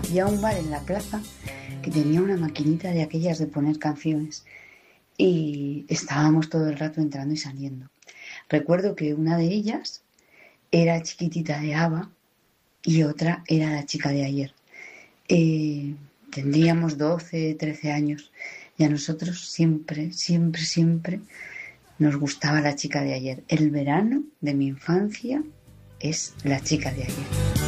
había un bar en la plaza que tenía una maquinita de aquellas de poner canciones y estábamos todo el rato entrando y saliendo. Recuerdo que una de ellas era Chiquitita de ABBA y otra era La chica de ayer. Tendríamos 12, 13 años y a nosotros siempre nos gustaba La chica de ayer. El verano de mi infancia es La chica de ayer.